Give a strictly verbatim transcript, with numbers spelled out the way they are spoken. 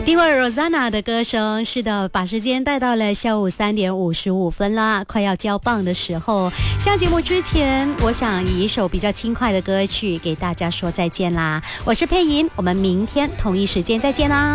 听完 Rosanna 的歌声，是的，把时间带到了下午三点五十五分啦，快要交棒的时候。下节目之前，我想以一首比较轻快的歌曲给大家说再见啦。我是佩莹，我们明天同一时间再见啦。